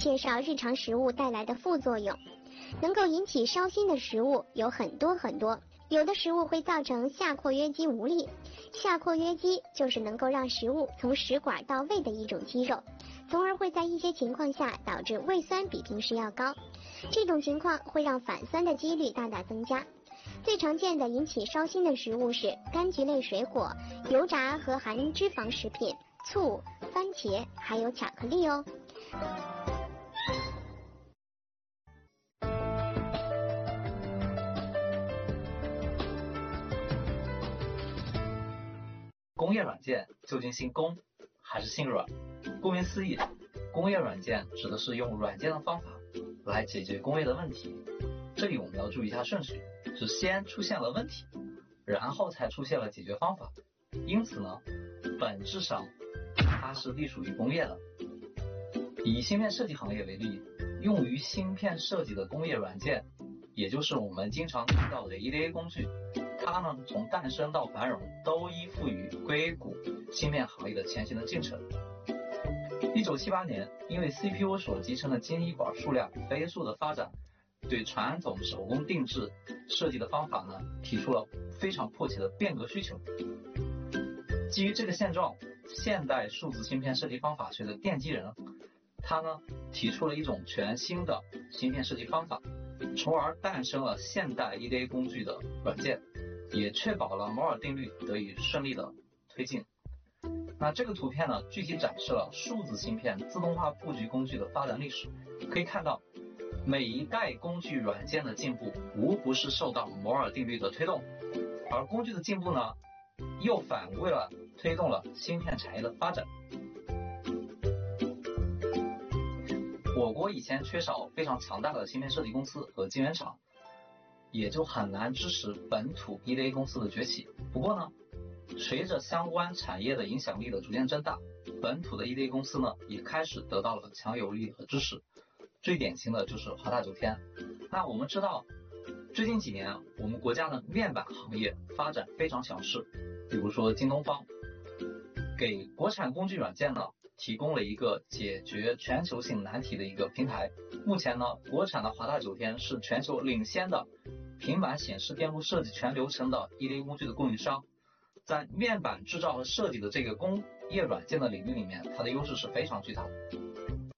介绍日常食物带来的副作用。能够引起烧心的食物有很多，有的食物会造成下括约肌无力。下括约肌就是能够让食物从食管到胃的一种肌肉，从而会在一些情况下导致胃酸比平时要高。这种情况会让反酸的几率大大增加。最常见的引起烧心的食物是柑橘类水果、油炸和含脂肪食品、醋、番茄，还有巧克力哦。 工业软件究竟姓工还是姓软？顾名思义，工业软件指的是用软件的方法来解决工业的问题。这里我们要注意一下顺序，是先出现了问题，然后才出现了解决方法。因此呢，本质上它是隶属于工业的。以芯片设计行业为例，用于芯片设计的工业软件，也就是我们经常听到的 EDA 工具，它呢从诞生到繁荣都依附于硅谷芯片行业的前行的进程。1978年，因为 CPU 所集成的晶体管数量飞速的发展，对传统手工定制设计的方法呢提出了非常迫切的变革需求。基于这个现状，现代数字芯片设计方法学的奠基人，他呢提出了一种全新的芯片设计方法，从而诞生了现代 EDA 工具的软件，也确保了摩尔定律得以顺利的推进。那这个图片呢，具体展示了数字芯片自动化布局工具的发展历史。可以看到，每一代工具软件的进步，无不是受到摩尔定律的推动，而工具的进步呢，又反过来推动了芯片产业的发展。我国以前缺少非常强大的芯片设计公司和晶圆厂，也就很难支持本土 EDA 公司的崛起。不过呢，随着相关产业的影响力的逐渐增大，本土的 EDA 公司呢也开始得到了强有力的支持。最典型的就是华大九天。那我们知道，最近几年我们国家的面板行业发展非常强势，比如说京东方，给国产工具软件呢提供了一个解决全球性难题的一个平台。目前呢，国产的华大九天是全球领先的平板显示电路设计全流程的 EDA 工具的供应商。在面板制造和设计的这个工业软件的领域里面，它的优势是非常巨大的。